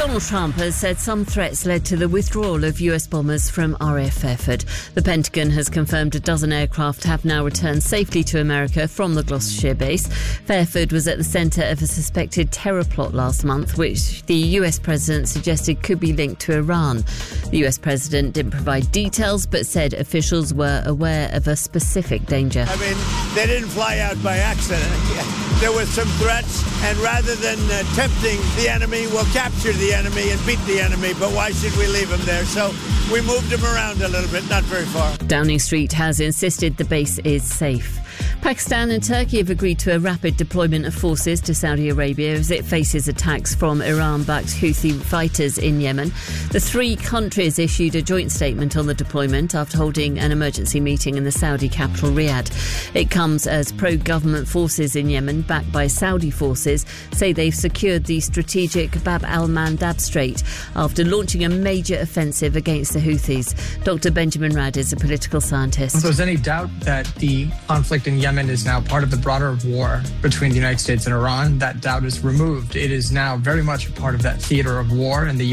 Donald Trump has said some threats led to the withdrawal of US bombers from RAF Fairford. The Pentagon has confirmed a dozen aircraft have now returned safely to America from the Gloucestershire base. Fairford was at the centre of a suspected terror plot last month, which the US president suggested could be linked to Iran. The US president didn't provide details, but said officials were aware of a specific danger. I mean, they didn't fly out by accident. There were some threats, and rather than tempting the enemy, we'll capture the enemy and beat the enemy, but why should we leave them there? So we moved them around a little bit, not very far. Downing Street has insisted the base is safe. Pakistan and Turkey have agreed to a rapid deployment of forces to Saudi Arabia as it faces attacks from Iran-backed Houthi fighters in Yemen. The three countries issued a joint statement on the deployment after holding an emergency meeting in the Saudi capital Riyadh. It comes as pro-government forces in Yemen, backed by Saudi forces, say they've secured the strategic Bab al-Mandab Strait after launching a major offensive against the Houthis. Dr. Benjamin Rad is a political scientist. If there's any doubt that the conflict in Yemen is now part of the broader war between the United States and Iran, that doubt is removed. It is now very much a part of that theater of war, and the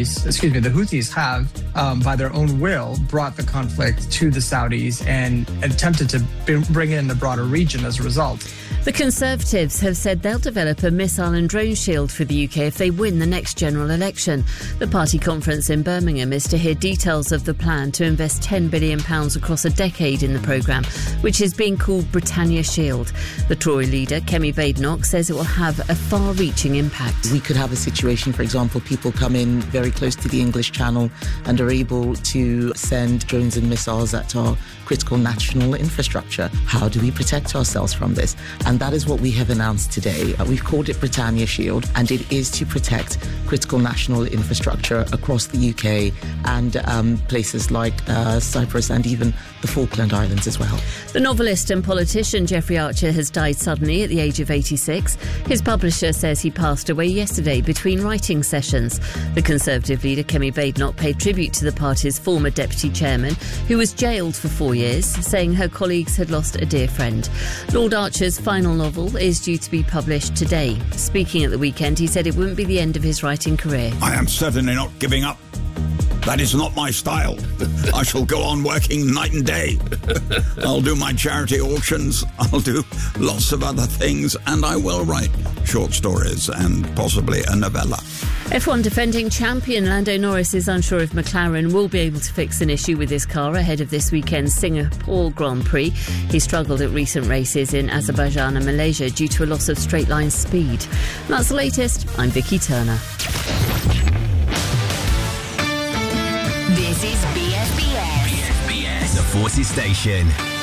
Houthis have, by their own will, brought the conflict to the Saudis and attempted to bring in the broader region as a result. The Conservatives have said they'll develop a missile and drone shield for the UK if they win the next general election. The party conference in Birmingham is to hear details of the plan to invest £10 billion across a decade in the programme, which is being called Britannia Shield. The Tory leader, Kemi Badenoch, says it will have a far-reaching impact. We could have a situation, for example, people come in very close to the English Channel and are able to send drones and missiles at our critical national infrastructure. How do we protect ourselves from this? And that is what we have announced today. We've called it Britannia Shield, and it is to protect critical national infrastructure across the UK and places like Cyprus and even the Falkland Islands as well. The novelist and politician Jeffrey Archer has died suddenly at the age of 86. His publisher says he passed away yesterday between writing sessions. The Conservative leader Kemi Badenoch paid tribute to the party's former deputy chairman, who was jailed for 4 years, saying her colleagues had lost a dear friend. Lord Archer's final novel is due to be published today. Speaking at the weekend, he said it wouldn't be the end of his writing career. I am certainly not giving up. That is not my style. I shall go on working night and day. I'll do my charity auctions, I'll do lots of other things, and I will write short stories and possibly a novella. F1 defending champion Lando Norris is unsure if McLaren will be able to fix an issue with his car ahead of this weekend's Singapore Grand Prix. He struggled at recent races in Azerbaijan and Malaysia due to a loss of straight-line speed. And that's the latest. I'm Vicky Turner. This is BSBS. BSBS, the Forces Station.